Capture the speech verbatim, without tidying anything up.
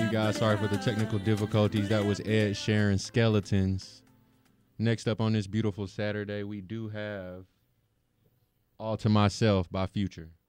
you guys. Sorry for the technical difficulties. That was Ed Sheeran, Skeletons. Next up on this beautiful Saturday, we do have All to Myself by Future.